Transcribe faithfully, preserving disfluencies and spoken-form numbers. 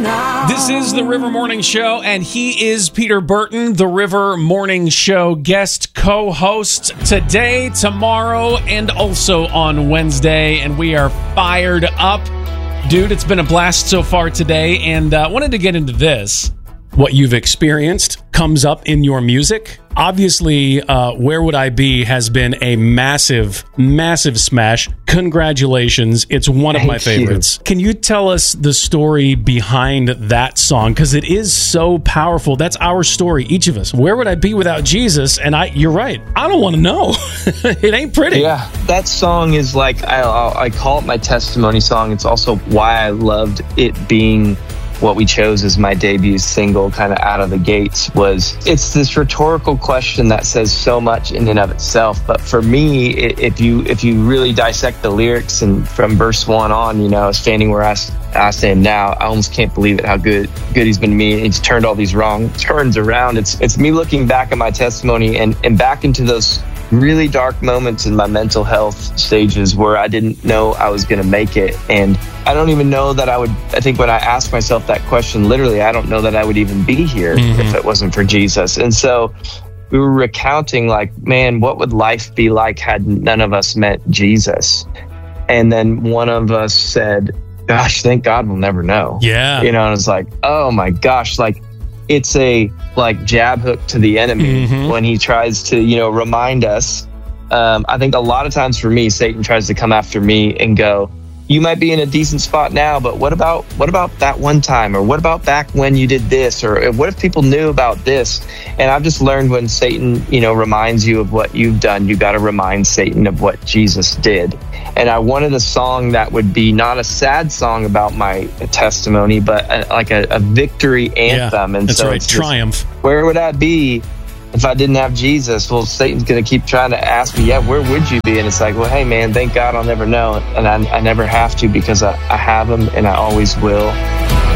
This is the River Morning Show, and he is Peter Burton, the River Morning Show guest co-host today, tomorrow, and also on Wednesday, and we are fired up. Dude, it's been a blast so far today, and I uh, wanted to get into this. What you've experienced comes up in your music. Obviously, uh, Where Would I Be has been a massive, massive smash. Congratulations. It's one of Thank my favorites. You. Can you tell us the story behind that song? Because it is so powerful. That's our story, each of us. Where would I be without Jesus? And I, you're right. I don't want to know. It ain't pretty. Yeah, that song is like, I, I call it my testimony song. It's also why I loved it being what we chose as my debut single kind of out of the gates. Was it's this rhetorical question that says so much in and of itself, but for me, if you if you really dissect the lyrics and from verse one on, you know, standing where I, I stand now, I almost can't believe it how good good he's been to me. He's turned all these wrong turns around. It's it's me looking back at my testimony and, and back into those really dark moments in my mental health stages where I didn't know I was going to make it. And I don't even know that I would, I think when I asked myself that question, literally, I don't know that I would even be here mm-hmm. if it wasn't for Jesus. And so we were recounting like, man, what would life be like had none of us met Jesus? And then one of us said, gosh, thank God we'll never know. Yeah. You know, and it's like, oh my gosh, like, it's a like jab hook to the enemy mm-hmm. when he tries to, you know, remind us. Um, I think a lot of times for me, Satan tries to come after me and go, you might be in a decent spot now, but what about what about that one time? Or what about back when you did this? Or what if people knew about this? And I've just learned when Satan, you know, reminds you of what you've done, you got to remind Satan of what Jesus did. And I wanted a song that would be not a sad song about my testimony, but a, like a, a victory anthem. Yeah, and that's so right. it's Triumph. Just, where would I be if I didn't have Jesus? Well, Satan's going to keep trying to ask me, yeah, where would you be? And it's like, well, hey, man, thank God I'll never know. And I, I never have to because I, I have him and I always will.